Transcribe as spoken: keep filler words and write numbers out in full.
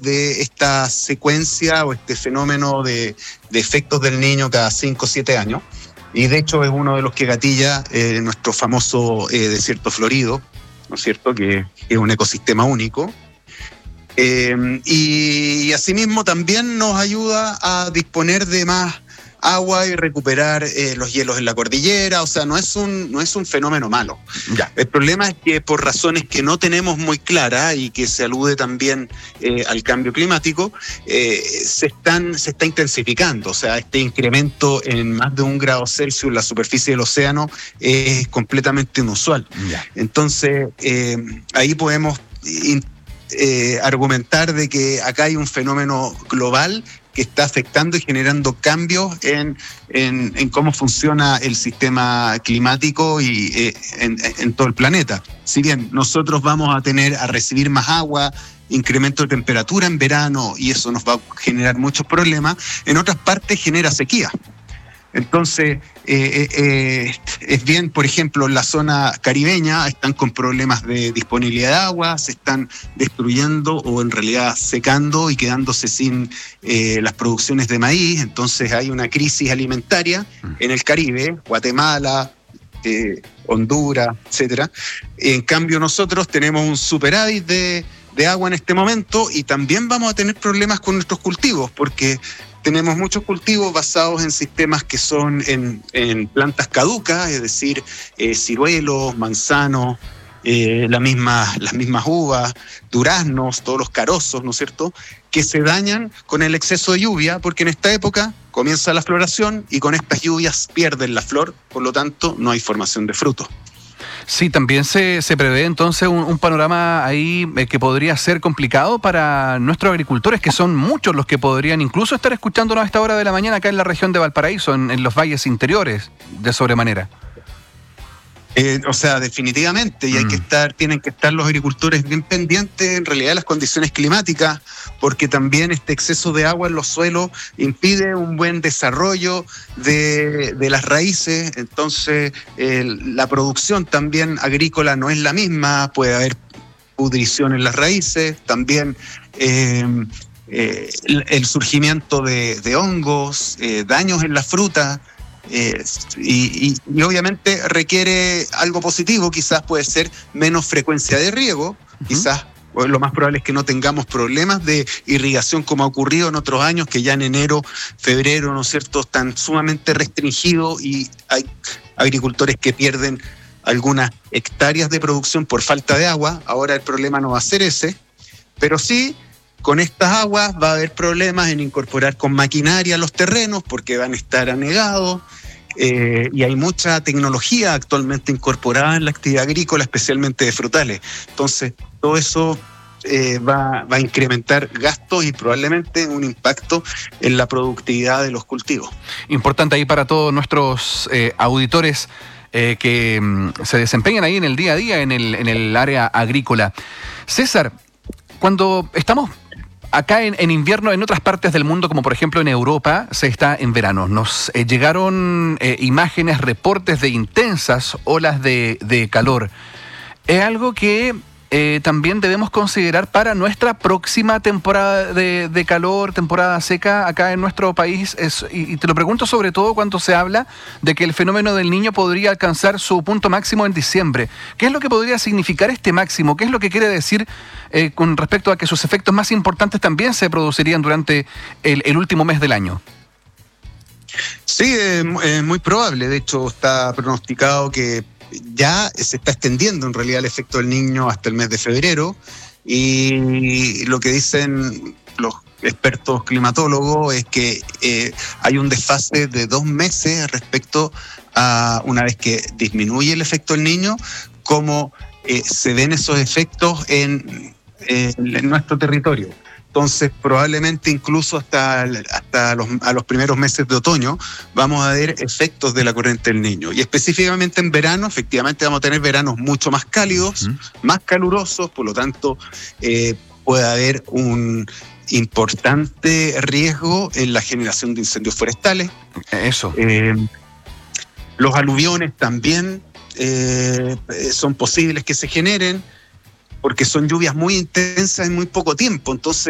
de esta secuencia o este fenómeno de, de efectos del Niño cada cinco o siete años. Y de hecho es uno de los que gatilla eh, nuestro famoso eh, desierto florido, ¿no es cierto?, que es un ecosistema único. Eh, y, y asimismo también nos ayuda a disponer de más agua y recuperar eh, los hielos en la cordillera. O sea, no es un, no es un fenómeno malo. Ya. El problema es que por razones que no tenemos muy claras y que se alude también eh, al cambio climático, eh, se, están, se está intensificando. O sea, este incremento en más de un grado Celsius en la superficie del océano es completamente inusual. Ya. Entonces, eh, ahí podemos in, eh, argumentar de que acá hay un fenómeno global que está afectando y generando cambios en, en, en cómo funciona el sistema climático y eh, en, en todo el planeta. Si bien nosotros vamos a tener a recibir más agua, incremento de temperatura en verano, y eso nos va a generar muchos problemas, en otras partes genera sequía. Entonces, eh, eh, es bien, por ejemplo, en la zona caribeña están con problemas de disponibilidad de agua, se están destruyendo o en realidad secando y quedándose sin eh, las producciones de maíz. Entonces hay una crisis alimentaria en el Caribe, Guatemala, eh, Honduras, etcétera. En cambio, nosotros tenemos un superávit de, de agua en este momento y también vamos a tener problemas con nuestros cultivos, porque tenemos muchos cultivos basados en sistemas que son en, en plantas caducas, es decir, eh, ciruelos, manzanos, eh, la misma, las mismas uvas, duraznos, todos los carozos, ¿no es cierto?, que se dañan con el exceso de lluvia, porque en esta época comienza la floración y con estas lluvias pierden la flor, por lo tanto no hay formación de frutos. Sí, también se, se prevé entonces un, un panorama ahí eh, que podría ser complicado para nuestros agricultores, que son muchos los que podrían incluso estar escuchándonos a esta hora de la mañana acá en la región de Valparaíso, en, en los valles interiores, de sobremanera. Eh, o sea, definitivamente, y hay mm. que estar, tienen que estar los agricultores bien pendientes en realidad de las condiciones climáticas, porque también este exceso de agua en los suelos impide un buen desarrollo de, de las raíces. Entonces, eh, la producción también agrícola no es la misma, puede haber pudrición en las raíces, también eh, eh, el, el surgimiento de, de hongos, eh, daños en la fruta. Eh, y, y, y obviamente requiere algo positivo, quizás puede ser menos frecuencia de riego, uh-huh. quizás pues, lo más probable es que no tengamos problemas de irrigación como ha ocurrido en otros años, que ya en enero, febrero, ¿no es cierto?, están sumamente restringidos y hay agricultores que pierden algunas hectáreas de producción por falta de agua. Ahora el problema no va a ser ese, pero sí, con estas aguas va a haber problemas en incorporar con maquinaria los terrenos porque van a estar anegados eh, y hay mucha tecnología actualmente incorporada en la actividad agrícola, especialmente de frutales. Entonces, todo eso eh, va, va a incrementar gastos y probablemente un impacto en la productividad de los cultivos. Importante ahí para todos nuestros eh, auditores eh, que mm, se desempeñan ahí en el día a día en el, en el área agrícola. César, cuando estamos acá en, en invierno, en otras partes del mundo, como por ejemplo en Europa, se está en verano. Nos eh, llegaron eh, imágenes, reportes de intensas olas de, de calor. Es algo que eh, también debemos considerar para nuestra próxima temporada de, de calor, temporada seca acá en nuestro país. Es, y, y te lo pregunto sobre todo cuando se habla de que el fenómeno del Niño podría alcanzar su punto máximo en diciembre. ¿Qué es lo que podría significar este máximo? ¿Qué es lo que quiere decir eh, con respecto a que sus efectos más importantes también se producirían durante el, el último mes del año? Sí, es eh, muy probable. De hecho, está pronosticado que ya se está extendiendo en realidad el efecto del Niño hasta el mes de febrero, y lo que dicen los expertos climatólogos es que eh, hay un desfase de dos meses respecto a una vez que disminuye el efecto del Niño, cómo eh, se ven esos efectos en, en, en nuestro territorio. Entonces, probablemente incluso hasta, hasta los, a los primeros meses de otoño vamos a ver efectos de la corriente del Niño. Y específicamente en verano, efectivamente vamos a tener veranos mucho más cálidos, uh-huh. más calurosos, por lo tanto eh, puede haber un importante riesgo en la generación de incendios forestales. Eso. Eh, los aluviones también eh, son posibles que se generen, porque son lluvias muy intensas en muy poco tiempo. Entonces,